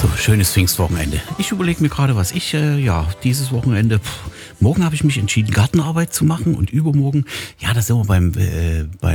So, schönes Pfingstwochenende. Ich überlege mir gerade, was ich, dieses Wochenende, morgen habe ich mich entschieden, Gartenarbeit zu machen und übermorgen, ja, da sind wir